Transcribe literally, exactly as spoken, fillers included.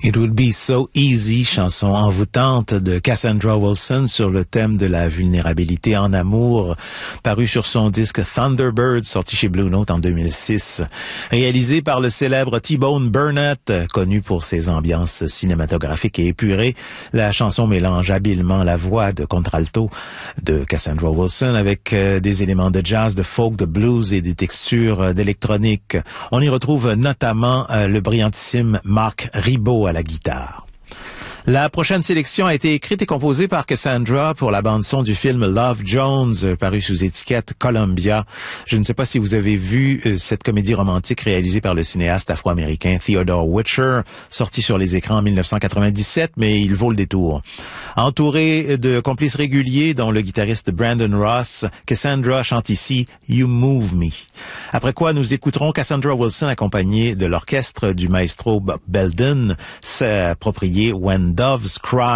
It Would Be So Easy, chanson envoûtante de Cassandra Wilson sur le thème de la vulnérabilité en amour, paru sur son disque Thunderbird, sorti chez Blue Note en deux mille six. Réalisé par le célèbre T-Bone Burnett, connu pour ses ambiances cinématographiques et épurées, la chanson mélange habilement la voix de contralto de Cassandra Wilson avec euh, des éléments de jazz, de folk, de blues et des textures euh, d'électronique. On y retrouve notamment euh, le brillantissime Marc Ribot à la guitare. La prochaine sélection a été écrite et composée par Cassandra pour la bande-son du film Love Jones, paru sous étiquette Columbia. Je ne sais pas si vous avez vu euh, cette comédie romantique réalisée par le cinéaste afro-américain Theodore Witcher, sortie sur les écrans en dix-neuf cent quatre-vingt-dix-sept, mais il vaut le détour. Entourée de complices réguliers, dont le guitariste Brandon Ross, Cassandra chante ici « You Move Me ». Après quoi, nous écouterons Cassandra Wilson accompagnée de l'orchestre du maestro Bob Belden s'approprier « When Doves Cry ».